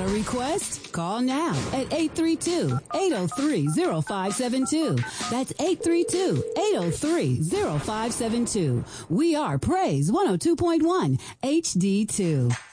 request? Call now at 832-803-0572. That's 832-803-0572. We are Praise 102.1 HD2.